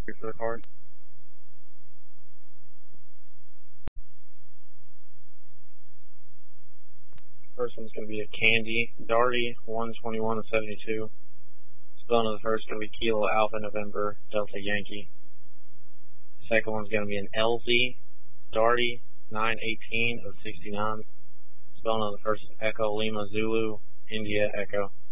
for the card. First one's going to be a Candy Darty 121 of 72. Spelling of the first is going to be Kilo Alpha November Delta Yankee. Second one's going to be an LZ Darty 918 of 69. Spelling of the first is Echo Lima Zulu India Echo.